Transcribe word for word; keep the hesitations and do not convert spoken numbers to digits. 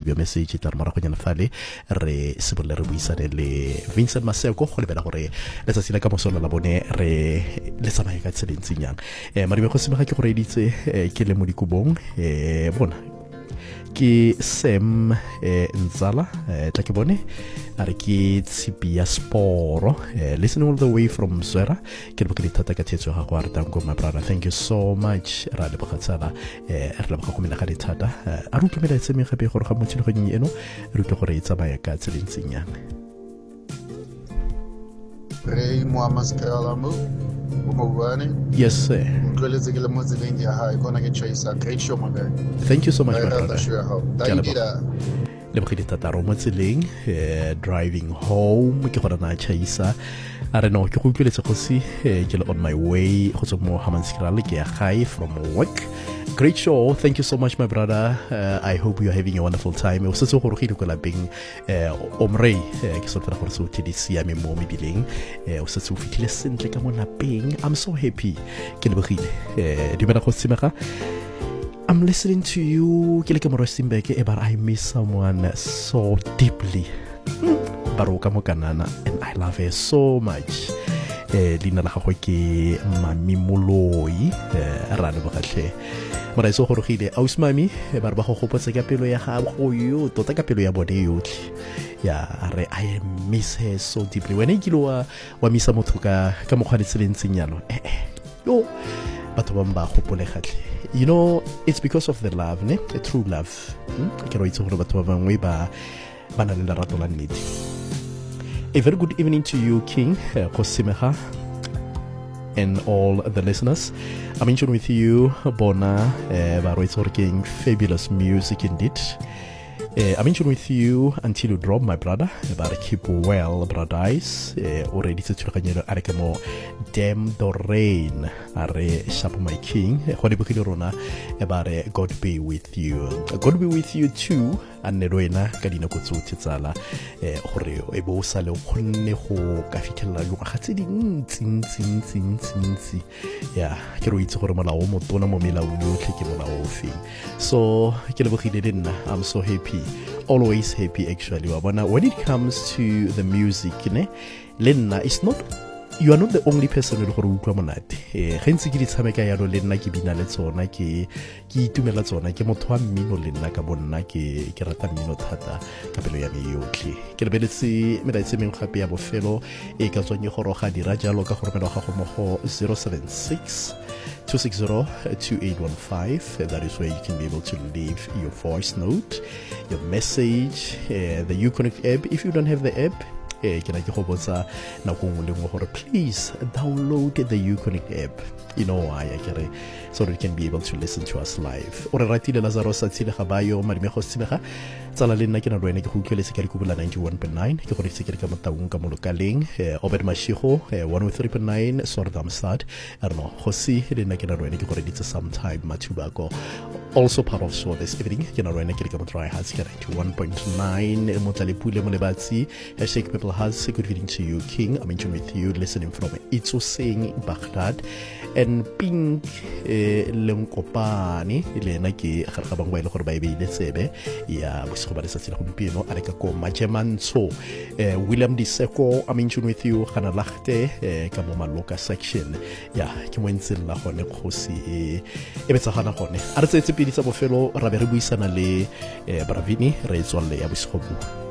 your message tla re morago nyana fale re sebolle re buisane le Vincent Maseko go lebela gore le tsa sila ka mosola la bone re le tsamaye ka tselentsinyang eh mari go simega ke gore editse ke le mo dikubong eh bona ke Sam eh, Nzala eh, tla ke bone are ke Tsipia Sporo eh, listening all the way from Zwera ke le bokedi thata ka thetso ga go artango my brother, thank you so much ra le bogatsala eh re le boga go mena ga dithata a re utlwela tseme gape gore ga motho go nyi eno re utlwe gore e tsamaya ka tselentsinyana Ray Muamaskalamu yes sir great show my guy thank you so much my brother le bogedi tata ro mo tseleng driving home ke gona na chaisa a re no ke go utlweletse go si ke le on my way go tswa mo Hammanskraal ke ya gae from work. Great show. Thank you so much, my brother. Uh, I hope you're having a wonderful time. O setso go rogile go lapeng eh omrei ke so fela gore se o tedisi ya me mo mebileng eh o setso o fitile sentle ka mo lapeng. I'm so happy. Ke le bogile. Eh di bana go tsimega. I'm listening to you. Ke le ke mo Rustenburg e bar I miss someone so deeply. Baroka mo kanana and I love her so much. Eh lina la go ke Mami Moloi eh ra le bogatlhe. Mara iso go rogile aus mami e ba ba go gopotse ka pelo ya gago yo tota ka pelo ya bone yotlhe ya re I miss her so deeply when e kilo wa wa misa motho ka ka mo kgwadi tselentseng yalo eh eh yo batho ba mba gopole gatlhe you know it's because of the love ne a true love ke ro itse gore batho ba bangwe ba bana le lerato la nnete. A very good evening to you King go simeha and all the listeners. I'm mentioning with you Bona uh, working fabulous music indeed. Uh, I'm mentioning with you until you drop my brother about keep well paradise uh, already to tshwaganyelo a re ke mo Dem the Rain are sharp my king go di bokile rona e bare God be with you. God be with you too and wena ka dina go tsotse tsala eh gore e bo sa le khonne go ka fitlhela lo ga tse ding tsin tsin tsin tsin ya ke ro itse gore molao mo tona mo melao yotlhe ke molao ofeng so ke le bogile le nna I'm so happy, always happy actually wa bona when it comes to the music ne le nna it's not you are not the only person le gore utlwa monate eh gentsi ke di tshameka ya lo le nna ke bina le tsona ke ke itumela tsona ke motho wa mmino le nna ka bonna ke ke rata mmino thata ka pelo ya me yotlhe ke le beletse me da itsemeng gape ya bofelo e ka tswang go roga dira jalo ka gore me ga go mo go zero seven six two six zero two eight one five. That is where you can be able to leave your voice note, your message, uh, the Uconnect app. If you don't have the app, eh ke na ke go botsa na go ngwe le ngwe gore please download the Uconnect app. You know why I get it, so that you can be able to listen to us live. Ore ratile Lazarus tsile ga bayo madime go tsimega tsala le nna ke na lo ene ke go utlweletse ka dikubula ninety-one point nine ke go ditse ke ka motaung ka molokaleng Obed Mashigo one oh three point nine Sordamstad erno go si le nna ke na lo ene ke go ditse sometime Matubako also part of so this evening ke na lo ene ke ka motry has ke ninety-one point nine motlale pule mo lebatsi hashtag people has good evening to you King. I'm enjoying with you listening from Itso Sing Baghdad and Pink Lenkopani le na ke ga ga bangwe le gore ba e beile tsebe ya bosigo ba letsa tsela gompieno a re ka ko Majemanso William Diseko. I'm enjoying with you gana lagte ka mo Maloka section ya ke mo ntse la gone khosi e betsa gana gone a re tsetse pedi tsa bofelo ra be re buisana le Bravini re tswalle ya bosigo.